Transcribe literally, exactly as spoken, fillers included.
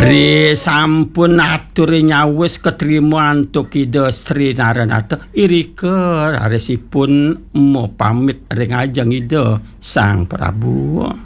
Ri sampun atur nyawis ketrima antuk Ida Sri Narenata irike raresipun mo pamit ring ajeng Ida Sang Prabu.